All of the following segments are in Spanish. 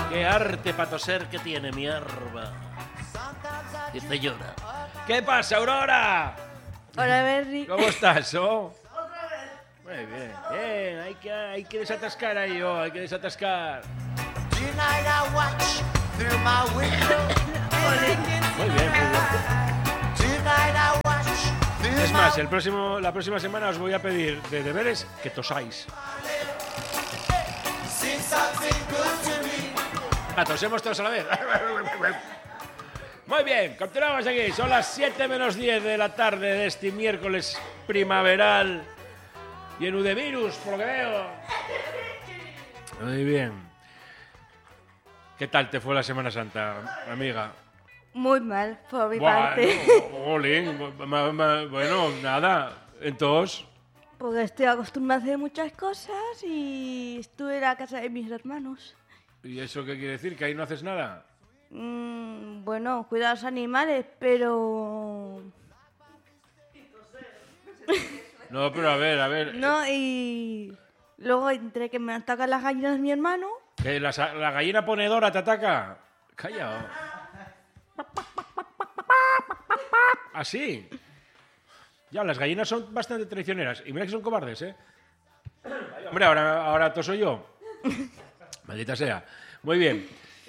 Qué arte para toser que tiene mi arma. Dice llora. ¿Qué pasa, Aurora? Hola, Berry. ¿Cómo estás, oh? Muy bien, bien, hay que desatascar ahí, oh, hay que desatascar. Muy bien, muy bien. Es más, la próxima semana os voy a pedir de deberes que tosáis. Tosemos todos a la vez. Muy bien, continuamos aquí. Son las 7 menos 10 de la tarde de este miércoles primaveral. Lleno de virus, por lo que veo. Muy bien. ¿Qué tal te fue la Semana Santa, amiga? Muy mal, por mi parte. Jolín, bueno, nada. Entonces, Porque estoy acostumbrada a hacer muchas cosas y estuve en la casa de mis hermanos. ¿y eso qué quiere decir? ¿Que ahí no haces nada? Bueno, cuidar a los animales, pero... No, pero a ver. No, y... Luego entre que me atacan las gallinas de mi hermano... ¿Que la gallina ponedora te ataca? Calla. ¿Así? Ya, las gallinas son bastante traicioneras. Y mira que son cobardes, ¿eh? Hombre, ahora toso yo. Maldita sea. Muy bien.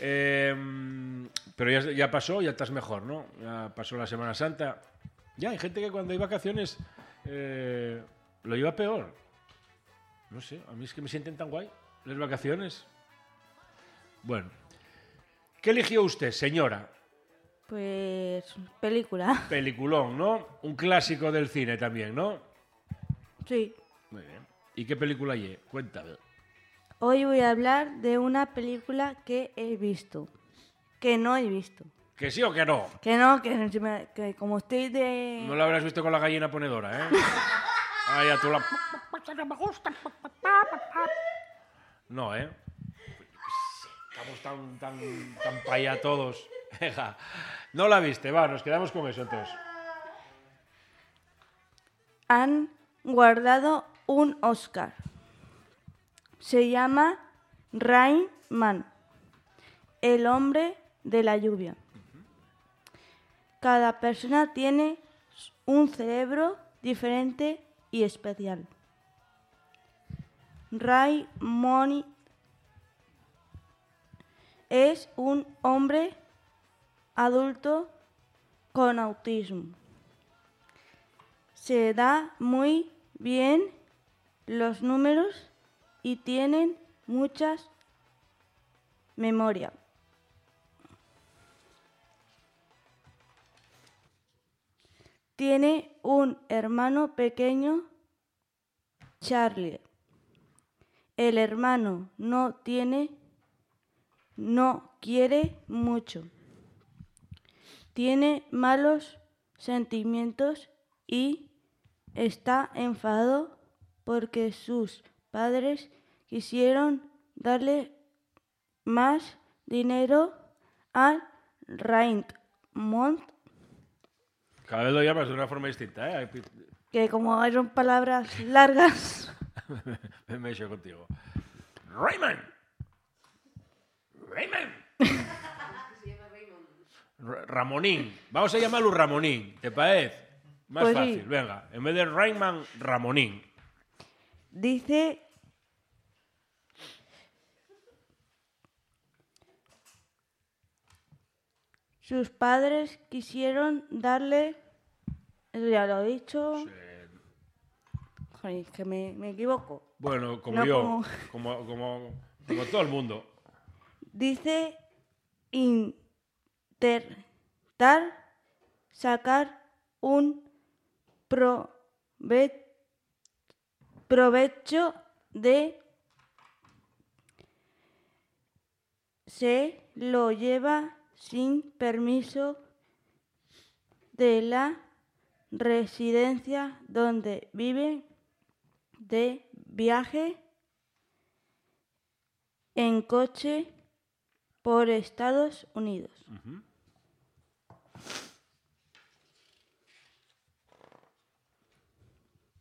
Pero ya pasó, ya estás mejor, ¿no? Ya pasó la Semana Santa. Ya, hay gente que cuando hay vacaciones lo lleva peor. No sé, a mí es que me sienten tan guay las vacaciones. Bueno. ¿Qué eligió usted, señora? Pues... película. Peliculón, ¿no? Un clásico del cine también, ¿no? Sí. Muy bien. ¿Y qué película hay? Cuéntame. Hoy voy a hablar de una película que he visto. Que no he visto. ¿Que sí o que no? Que no, que como estoy de... No la habrás visto con la gallina ponedora, ¿eh? Ay, a tu la... No, ¿eh? Estamos tan pa' allá todos. No la viste, va, nos quedamos con eso entonces. Han guardado un Oscar. Se llama Rain Man, el hombre de la lluvia. Cada persona tiene un cerebro diferente y especial. Raymond es un hombre adulto con autismo. Se da muy bien los números y tienen muchas memoria. Tiene un hermano pequeño, Charlie. El hermano no quiere mucho. Tiene malos sentimientos y está enfadado porque sus padres quisieron darle más dinero a Raymond. Cada vez lo llamas de una forma distinta, ¿eh? Que como son palabras largas. Me he hecho contigo. Raymond. Ramonín. Vamos a llamarlo Ramonín, ¿te parece? Más Pues fácil, sí. venga. En vez de Rayman, Ramonín. Dice sus padres quisieron darle... Eso ya lo he dicho. Sí. Joder, es que me equivoco. Bueno, como No, yo, como todo el mundo. Dice intentar sacar un provecho de... Se lo lleva sin permiso de la residencia donde vive de viaje en coche por Estados Unidos. Uh-huh.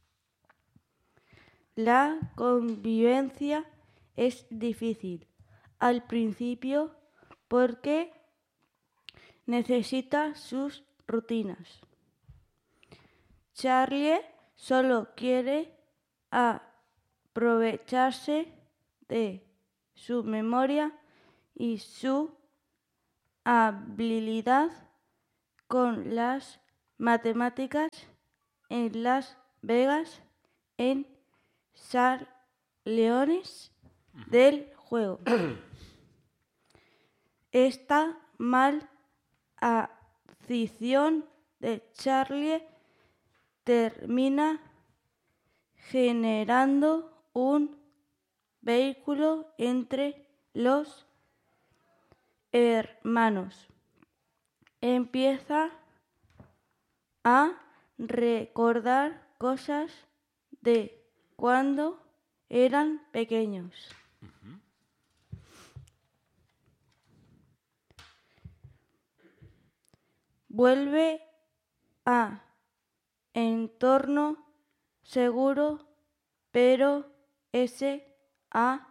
La convivencia es difícil. al principio porque necesita sus rutinas. Charlie solo quiere aprovecharse de su memoria y su habilidad con las matemáticas en Las Vegas, en San Leones del juego. Esta mal afición de Charlie termina generando un vínculo entre los hermanos. Empieza a recordar cosas de cuando eran pequeños. Vuelve a entorno seguro, pero ese ha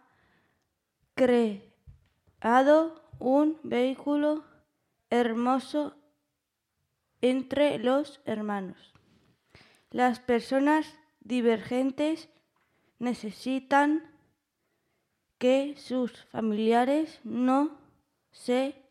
creado un vínculo hermoso entre los hermanos. Las personas divergentes necesitan que sus familiares no se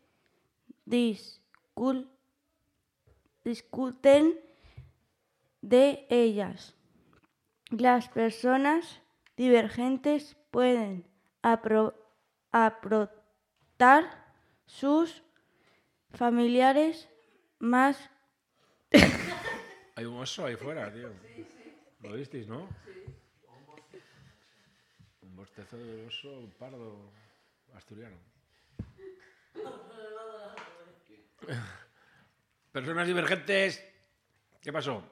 discuten de ellas. Las personas divergentes pueden aportar sus familiares más. Hay un oso ahí fuera, tío. ¿Lo visteis, no? Un bostezo de oso pardo asturiano. Personas divergentes. ¿Qué pasó?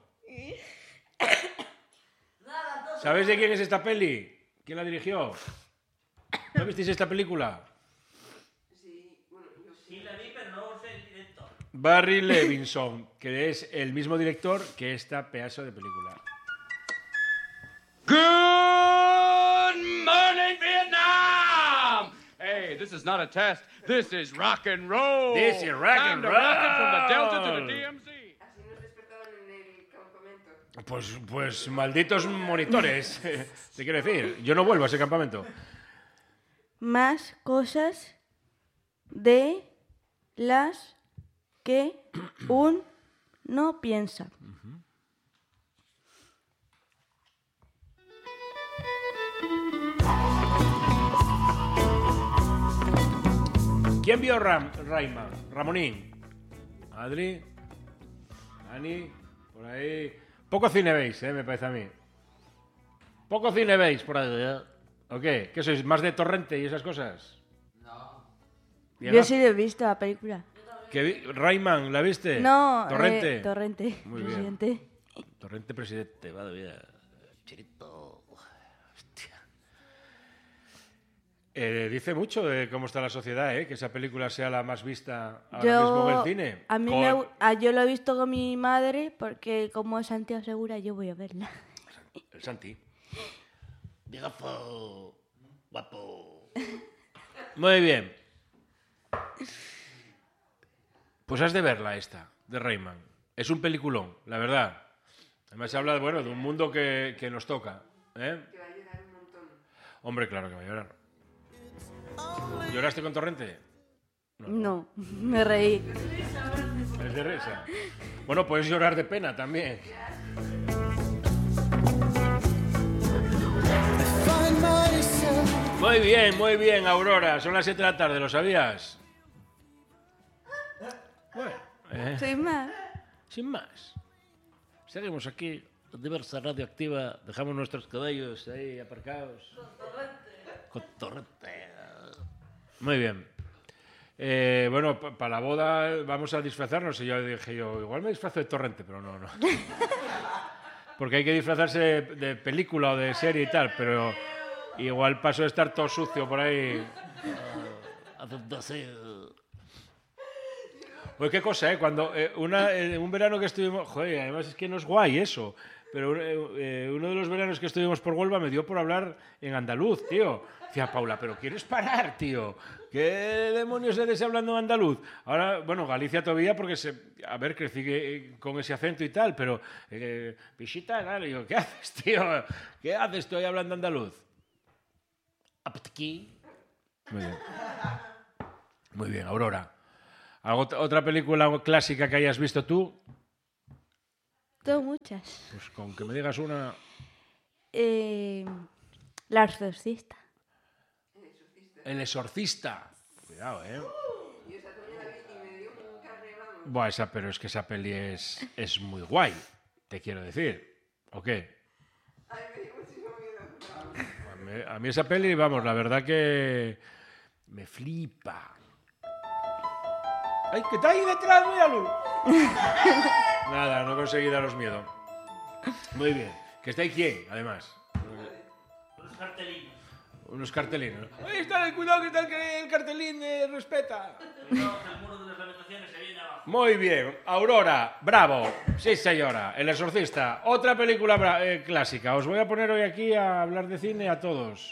¿Sabéis de quién es esta peli? ¿Quién la dirigió? ¿No visteis esta película? Sí, bueno, yo sí. Sí la vi, pero no sé el director. Barry Levinson, que es el mismo director que esta pedazo de película. Good morning, Vietnam! Hey, this is not a test. This is rock and roll. This is rock Time and to rock it from the Delta to roll. the DMZ. Así nos despertaban en el campamento. Pues malditos monitores. Te quiero decir, yo no vuelvo a ese campamento. Más cosas de las que uno piensa. ¿Quién vio Rayman? Ramonín. Adri. Ani. Por ahí. Poco cine veis, me parece a mí. Poco cine veis por ahí, ¿eh? ¿O qué? ¿Qué sois? ¿Más de torrente y esas cosas? No. Yo sí lo he visto la película. Rayman, ¿la viste? No, Torrente. Torrente. Muy bien. Presidente. Torrente presidente, madre mía. Chirito. Hostia. Dice mucho de cómo está la sociedad, que esa película sea la más vista ahora mismo en el cine. A mí yo lo he visto con mi madre porque como es Santiago Segura yo voy a verla. El Santi. Viegazo. Guapo. Muy bien. Pues has de verla esta, de Rayman. Es un peliculón, la verdad. Además se habla de un mundo que nos toca. ¿Eh? Que va a llorar un montón. Hombre, claro que va a llorar. ¿Lloraste con Torrente? No, me reí. Es de risa. Bueno, puedes llorar de pena también. Muy bien, Aurora. Son las 7 de la tarde, ¿lo sabías? Bueno, Soy más. sin más. Seguimos aquí, diversa radioactiva. Dejamos nuestros caballos ahí aparcados. Con Torrente. Muy bien. Bueno, para la boda vamos a disfrazarnos. Y yo dije, igual me disfrazo de Torrente, pero no. Porque hay que disfrazarse de película o de serie y tal, pero igual paso de estar todo sucio por ahí. Haciendo así. Pues qué cosa, Cuando un verano que estuvimos... Joder, además es que no es guay eso. Pero uno de los veranos que estuvimos por Huelva me dio por hablar en andaluz, tío. Decía, Paula, ¿pero quieres parar, tío? ¿Qué demonios eres hablando andaluz? Ahora, bueno, Galicia todavía porque a ver, crecí con ese acento y tal, pero visita, tal, digo, ¿qué haces, tío? ¿Qué haces? Estoy hablando andaluz. Aptiki. Muy bien. Muy bien, Aurora. ¿Otra película clásica que hayas visto tú? Tengo muchas. Pues con que me digas una. La exorcista. El exorcista. Cuidado, ¿eh? Yo esa también la vi y me dio un carne, vamos. Buah, pero es que esa peli es muy guay, te quiero decir. ¿O qué? Ay, me dio muchísimo miedo. A mí esa peli, vamos, la verdad que me flipa. ¡Ay, que está ahí detrás, míralo! Nada, no conseguí daros miedo. Muy bien. ¿Que está ahí quién, además? Los cartelinos. Unos cartelinos. ¡Ahí está! ¡Cuidado que está el cartelín! ¡Respeta! Cuidado que el muro de las lamentaciones se viene abajo. Muy bien. Aurora, bravo. Sí, señora. El exorcista. Otra película clásica. Os voy a poner hoy aquí a hablar de cine a todos.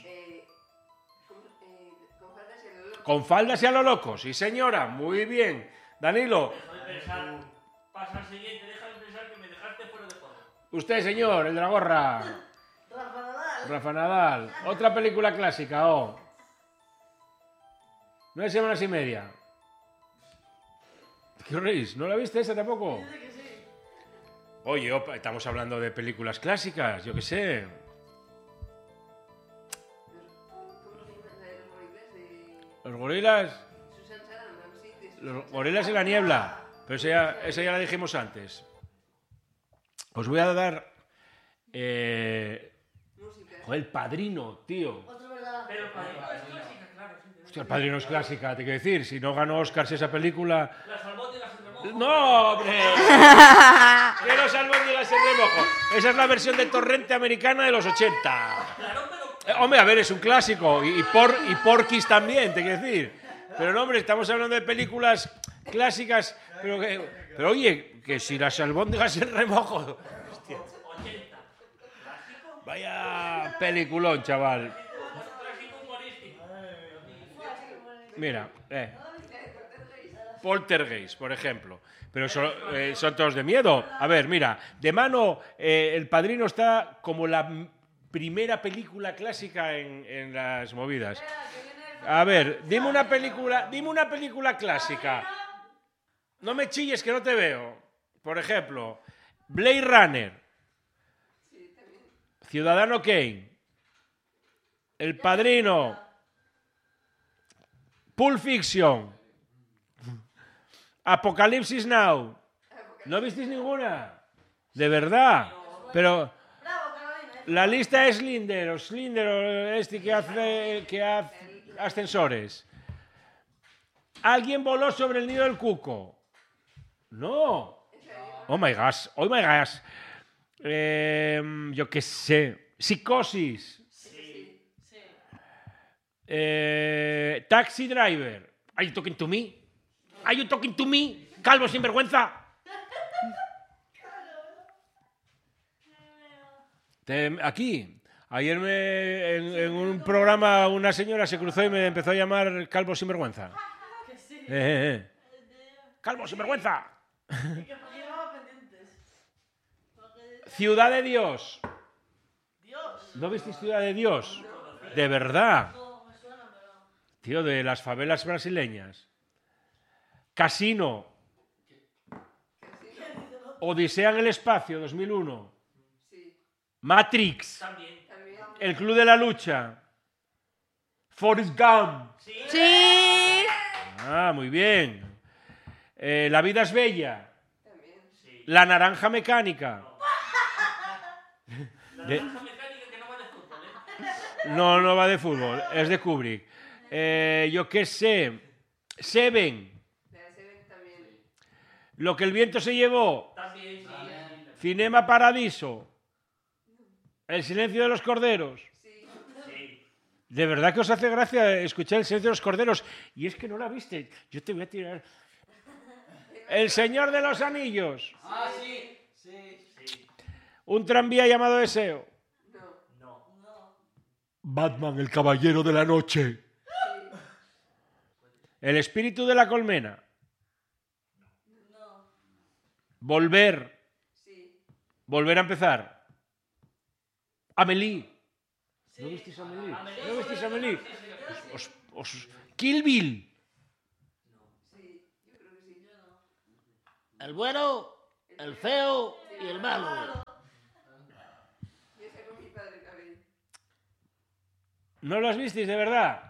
Con faldas y a lo loco. Con faldas y a lo loco. Sí, señora. Muy bien. Danilo. Dejo de pensar. Pasa al siguiente, deja de pensar que me dejaste fuera de juego. Usted, señor, el de la gorra. Rafa Nadal. Otra película clásica, oh. 9 semanas y media. ¿Qué os reís? ¿No la viste esa tampoco? Oye, opa, estamos hablando de películas clásicas, yo qué sé. ¿Cómo se llama la de los gorilas? De Los gorilas. Susan Sarandon, sí. De Susan Los gorilas en la niebla. Pero esa ya la dijimos antes. Os voy a dar. música. Joder, El Padrino, tío. Pero para mí es clásica, claro. Sí, Hostia, El Padrino es clásica, te quiero decir. Si no ganó Oscars esa película. Las albóndigas en remojo. ¡No, hombre! ¡Que los albóndigas en remojo! Esa es la versión de Torrente americana de los 80. Claro, pero. Hombre, a ver, es un clásico. Y Porky's también, te quiero decir. Pero no, hombre, estamos hablando de películas clásicas. Pero oye, que si las albóndigas en remojo. Hostia. 80. ¿Clásico? Vaya peliculón, chaval. Clásico humorístico. Mira, Poltergeist, por ejemplo. Pero son todos de miedo. A ver, mira, de mano, El Padrino está como la primera película clásica en las movidas. A ver, dime una película clásica. No me chilles que no te veo. Por ejemplo, Blade Runner, Ciudadano Kane, El Padrino, Pulp Fiction, Apocalipsis Now. ¿No visteis ninguna? De verdad. Pero la lista es Schindler o este que hace ascensores. ¿Alguien voló sobre el nido del cuco? No. Oh my gosh. Oh my gosh. Yo qué sé. Psicosis. Taxi Driver. Are you talking to me? Are you talking to me? Calvo sinvergüenza. Aquí. Ayer en un programa una señora se cruzó y me empezó a llamar Calvo sinvergüenza. Calvo sinvergüenza. Ciudad de Dios. ¿No visteis Ciudad de Dios? De verdad. Tío, de las favelas brasileñas. Casino. Odisea en el espacio, 2001. Matrix. También. El Club de la Lucha. Forrest Gump. Sí. Ah, muy bien. La vida es bella. Sí. La naranja mecánica. La naranja mecánica que no va de fútbol, ¿eh? No va de fútbol, es de Kubrick. Yo qué sé. Seven. La de Seven también. Lo que el viento se llevó. También, sí. Cinema Paradiso. El silencio de los corderos. Sí. De verdad que os hace gracia escuchar El silencio de los corderos. Y es que no la viste. Yo te voy a tirar. El Señor de los Anillos. Ah, sí. Sí. Un tranvía llamado Deseo. No. Batman, el Caballero de la Noche. El espíritu de la colmena. Volver. Volver a empezar. Amélie. ¿No visteis Amélie? ¿No visteis Amélie? Kill Bill. El bueno, el feo y el malo. Y esa con mi padre también. ¿No las visteis de verdad?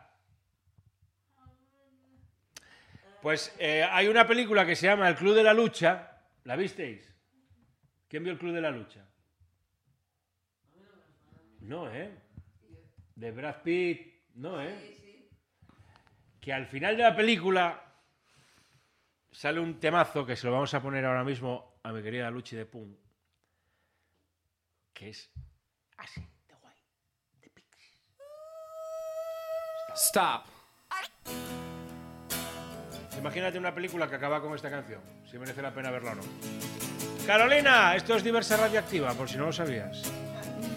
Pues hay una película que se llama El Club de la Lucha. ¿La visteis? ¿Quién vio El Club de la Lucha? No, ¿eh? De Brad Pitt. No, ¿eh? Que al final de la película sale un temazo que se lo vamos a poner ahora mismo a mi querida Luchi de Pum. Que es así, de guay. De Pixies. Stop. Imagínate una película que acaba con esta canción, si merece la pena verla o no. Carolina, esto es Diversa Radioactiva, por si no lo sabías.